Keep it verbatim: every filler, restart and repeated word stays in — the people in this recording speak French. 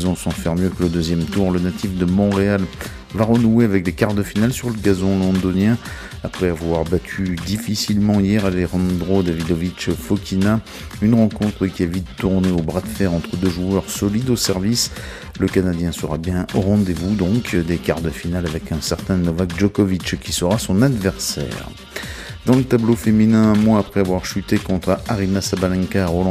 maison sans faire mieux que le deuxième tour. Le natif de Montréal va renouer avec les quarts de finale sur le gazon londonien après avoir battu difficilement hier Alejandro Davidovich Fokina. Une rencontre qui a vite tourné au bras de fer entre deux joueurs solides au service. Le Canadien sera bien au rendez-vous donc des quarts de finale avec un certain Novak Djokovic qui sera son adversaire. Dans le tableau féminin, un mois après avoir chuté contre Aryna Sabalenka à Roland